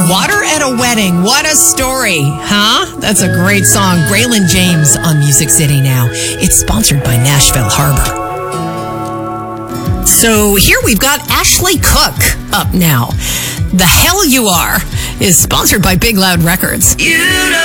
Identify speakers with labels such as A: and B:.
A: Water at a Wedding. What a story, huh? That's a great song. Graylin James on Music City now. It's sponsored by Nashville Harbor. So here we've got Ashley Cook up now. The Hell You Are is sponsored by Big Loud Records.